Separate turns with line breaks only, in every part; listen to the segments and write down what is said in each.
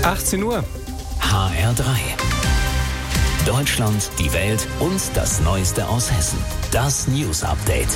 18 Uhr.
HR3. Deutschland, die Welt und das Neueste aus Hessen. Das News Update.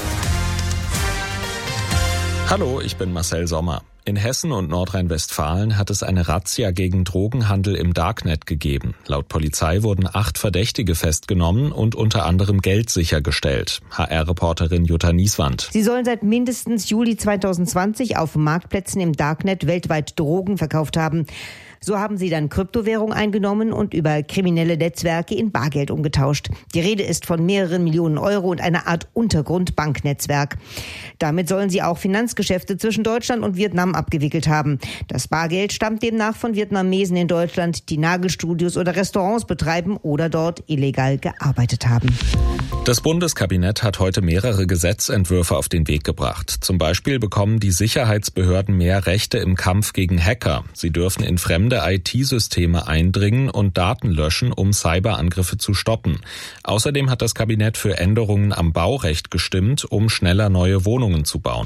Hallo, ich bin Marcel Sommer. In Hessen und Nordrhein-Westfalen hat es eine Razzia gegen Drogenhandel im Darknet gegeben. Laut Polizei wurden 8 Verdächtige festgenommen und unter anderem Geld sichergestellt. HR-Reporterin Jutta Nieswand.
Sie sollen seit mindestens Juli 2020 auf Marktplätzen im Darknet weltweit Drogen verkauft haben. So haben sie dann Kryptowährung eingenommen und über kriminelle Netzwerke in Bargeld umgetauscht. Die Rede ist von mehreren Millionen Euro und einer Art Untergrund-Banknetzwerk. Damit sollen sie auch Finanzgeschäfte zwischen Deutschland und Vietnam abgewickelt haben. Das Bargeld stammt demnach von Vietnamesen in Deutschland, die Nagelstudios oder Restaurants betreiben oder dort illegal gearbeitet haben.
Das Bundeskabinett hat heute mehrere Gesetzentwürfe auf den Weg gebracht. Zum Beispiel bekommen die Sicherheitsbehörden mehr Rechte im Kampf gegen Hacker. Sie dürfen in fremde IT-Systeme eindringen und Daten löschen, um Cyberangriffe zu stoppen. Außerdem hat das Kabinett für Änderungen am Baurecht gestimmt, um schneller neue Wohnungen zu bauen.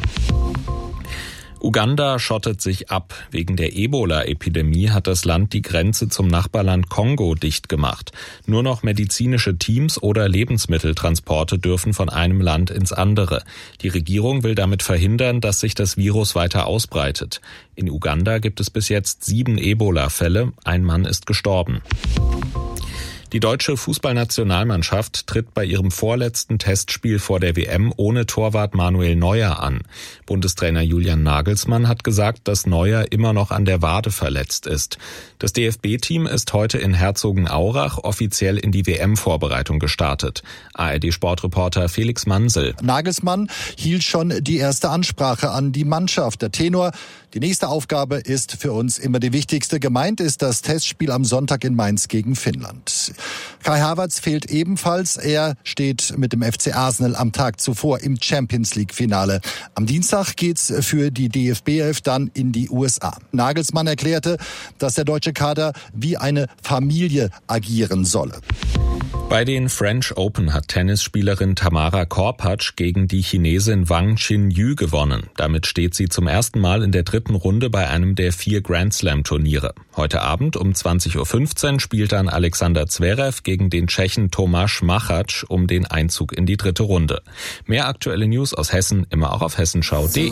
Uganda schottet sich ab. Wegen der Ebola-Epidemie hat das Land die Grenze zum Nachbarland Kongo dicht gemacht. Nur noch medizinische Teams oder Lebensmitteltransporte dürfen von einem Land ins andere. Die Regierung will damit verhindern, dass sich das Virus weiter ausbreitet. In Uganda gibt es bis jetzt 7 Ebola-Fälle. Ein Mann ist gestorben. Die deutsche Fußballnationalmannschaft tritt bei ihrem vorletzten Testspiel vor der WM ohne Torwart Manuel Neuer an. Bundestrainer Julian Nagelsmann hat gesagt, dass Neuer immer noch an der Wade verletzt ist. Das DFB-Team ist heute in Herzogenaurach offiziell in die WM-Vorbereitung gestartet. ARD-Sportreporter Felix Mansel.
Nagelsmann hielt schon die erste Ansprache an die Mannschaft. Der Tenor: Die nächste Aufgabe ist für uns immer die wichtigste. Gemeint ist das Testspiel am Sonntag in Mainz gegen Finnland. Kai Havertz fehlt ebenfalls. Er steht mit dem FC Arsenal am Tag zuvor im Champions-League-Finale. Am Dienstag geht's für die DFB-11 dann in die USA. Nagelsmann erklärte, dass der deutsche Kader wie eine Familie agieren solle.
Bei den French Open hat Tennisspielerin Tamara Korpatsch gegen die Chinesin Wang Qinyu gewonnen. Damit steht sie zum ersten Mal in der 3. Runde bei einem der 4 Grand-Slam-Turniere. Heute Abend um 20.15 Uhr spielt dann Alexander Zverev gegen den Tschechen Tomáš Machač um den Einzug in die 3. Runde. Mehr aktuelle News aus Hessen immer auch auf hessenschau.de.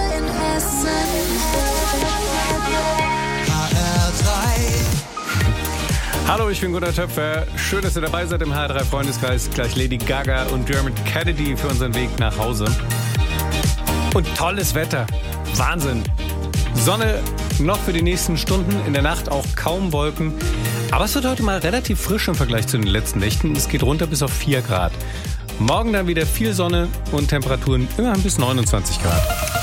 Hallo, ich bin Gunnar Töpfer. Schön, dass ihr dabei seid im HR3-Freundeskreis. Gleich Lady Gaga und Dermot Kennedy für unseren Weg nach Hause. Und tolles Wetter. Wahnsinn. Sonne noch für die nächsten Stunden. In der Nacht auch kaum Wolken. Aber es wird heute mal relativ frisch im Vergleich zu den letzten Nächten. Es geht runter bis auf 4 Grad. Morgen dann wieder viel Sonne und Temperaturen immerhin bis 29 Grad.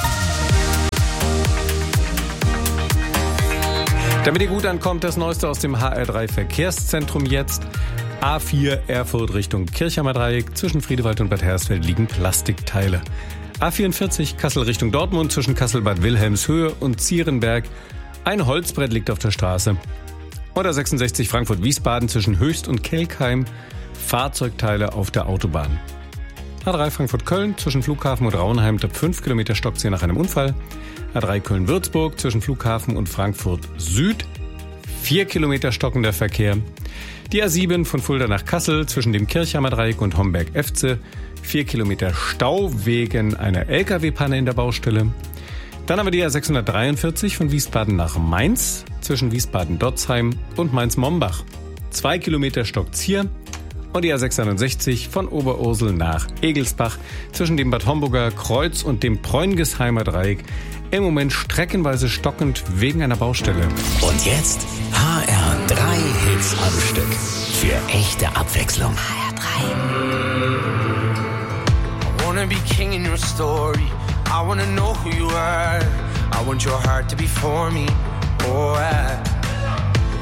Damit ihr gut ankommt, das Neueste aus dem HR3 Verkehrszentrum jetzt. A4 Erfurt Richtung Kirchheimer Dreieck. Zwischen Friedewald und Bad Hersfeld liegen Plastikteile. A44 Kassel Richtung Dortmund zwischen Kassel-Bad Wilhelmshöhe und Zierenberg. Ein Holzbrett liegt auf der Straße. Oder 66 Frankfurt-Wiesbaden zwischen Höchst und Kelkheim. Fahrzeugteile auf der Autobahn. A3 Frankfurt-Köln zwischen Flughafen und Raunheim. 5 Kilometer stockt sie nach einem Unfall. A3 Köln-Würzburg zwischen Flughafen und Frankfurt Süd. 4 Kilometer stockender Verkehr. Die A7 von Fulda nach Kassel zwischen dem Kirchheimer Dreieck und Homberg-Efze. 4 Kilometer Stau wegen einer LKW-Panne in der Baustelle. Dann haben wir die A643 von Wiesbaden nach Mainz zwischen Wiesbaden-Dotzheim und Mainz-Mombach. 2 Kilometer stockt's hier. Und die A661 von Oberursel nach Egelsbach zwischen dem Bad Homburger Kreuz und dem Preungesheimer Dreieck. Im Moment streckenweise stockend wegen einer Baustelle.
Und jetzt HR3 Hits am Stück. Für echte Abwechslung. HR3.
I wanna be king in your story. I wanna know who you are. I want your heart to be for me. Oh,